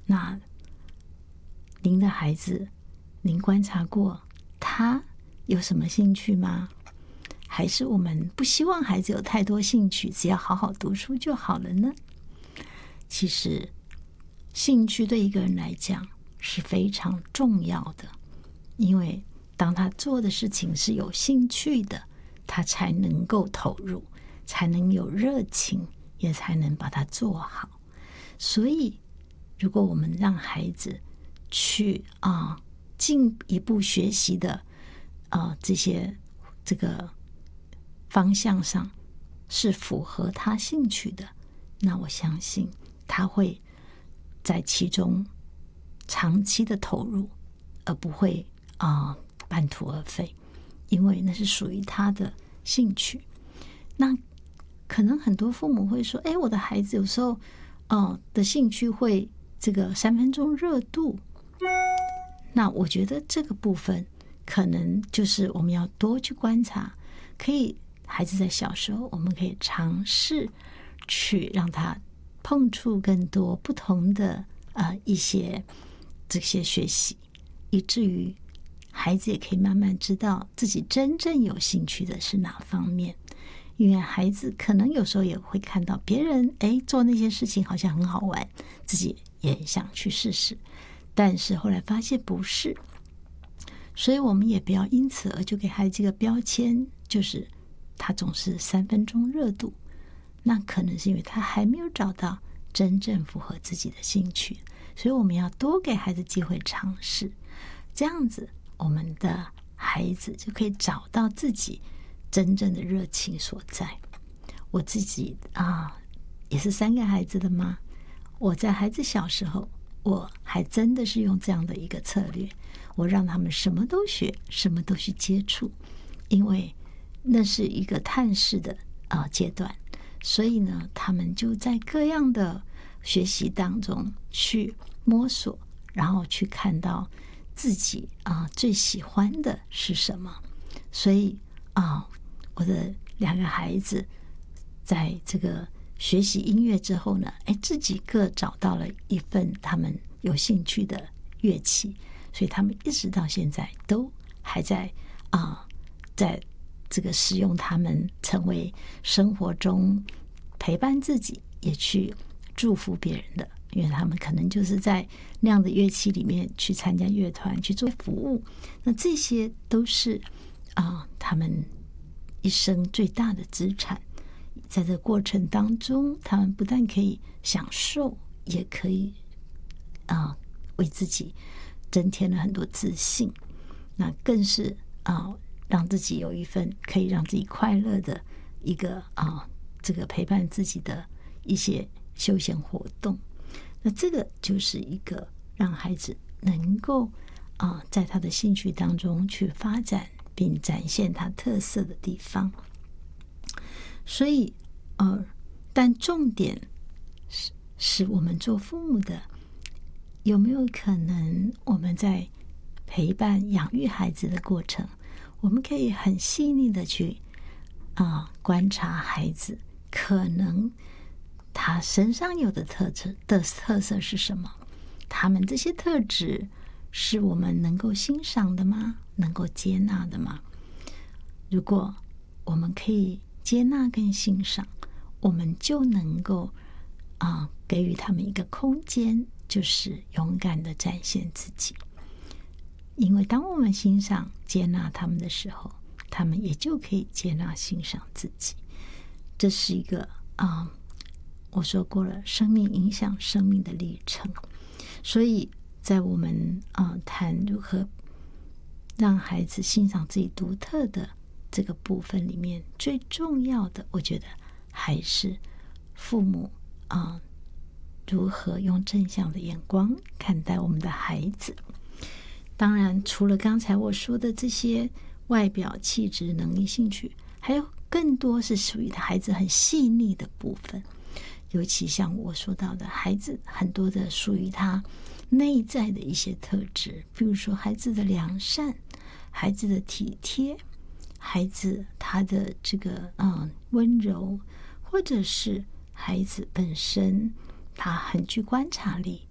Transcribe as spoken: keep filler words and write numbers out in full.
那您的孩子，您观察过他有什么兴趣吗？还是我们不希望孩子有太多兴趣，只要好好读书就好了呢？其实兴趣对一个人来讲是非常重要的，因为当他做的事情是有兴趣的，他才能够投入，才能有热情，也才能把它做好。所以如果我们让孩子去啊进一步学习的啊这些这个方向上是符合他兴趣的，那我相信他会在其中长期的投入，而不会啊、呃、半途而废，因为那是属于他的兴趣。那可能很多父母会说，哎，我的孩子有时候呃的兴趣会这个三分钟热度。那我觉得这个部分可能就是我们要多去观察，可以孩子在小时候我们可以尝试去让他碰触更多不同的呃一些这些学习，以至于孩子也可以慢慢知道自己真正有兴趣的是哪方面。因为孩子可能有时候也会看到别人哎做那些事情好像很好玩，自己也想去试试，但是后来发现不是。所以我们也不要因此而就给孩子这个标签，就是他总是三分钟热度，那可能是因为他还没有找到真正符合自己的兴趣。所以我们要多给孩子机会尝试，这样子我们的孩子就可以找到自己真正的热情所在。我自己啊，也是三个孩子的妈，我在孩子小时候，我还真的是用这样的一个策略，我让他们什么都学，什么都去接触，因为那是一个探视的啊、呃、阶段，所以呢，他们就在各样的学习当中去摸索，然后去看到自己啊、呃、最喜欢的是什么。所以啊、呃，我的两个孩子在这个学习音乐之后呢，哎，自己各找到了一份他们有兴趣的乐器，所以他们一直到现在都还在啊、呃，在这个使用他们，成为生活中陪伴自己，也去祝福别人的。因为他们可能就是在那样的乐器里面去参加乐团，去做服务，那这些都是啊、呃，他们一生最大的资产。在这个过程当中，他们不但可以享受，也可以啊、呃、为自己增添了很多自信，那更是啊、呃、让自己有一份可以让自己快乐的一个啊、呃、这个陪伴自己的一些休闲活动。那这个就是一个让孩子能够啊、呃、在他的兴趣当中去发展并展现他特色的地方。所以呃，但重点是是我们做父母的，有没有可能我们在陪伴养育孩子的过程，我们可以很细腻的去啊、呃、观察孩子可能他身上有的特质的特色是什么？他们这些特质是我们能够欣赏的吗？能够接纳的吗？如果我们可以接纳跟欣赏，我们就能够啊、呃、给予他们一个空间，就是勇敢的展现自己。因为当我们欣赏接纳他们的时候，他们也就可以接纳欣赏自己。这是一个啊、呃我说过了，生命影响生命的历程。所以在我们啊、呃、谈如何让孩子欣赏自己独特的这个部分里面，最重要的我觉得还是父母啊、呃、如何用正向的眼光看待我们的孩子。当然除了刚才我说的这些外表、气质、能力、兴趣，还有更多是属于孩子很细腻的部分。尤其像我说到的，孩子很多的属于他内在的一些特质，比如说孩子的良善，孩子的体贴，孩子他的这个嗯温柔，或者是孩子本身他很具观察力，